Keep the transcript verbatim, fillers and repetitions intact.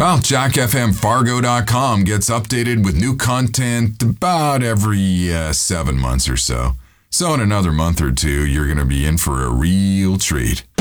Well, Jack F M Fargo dot com gets updated with new content about every uh, seven months or so. So in another month or two, you're going to be in for a real treat.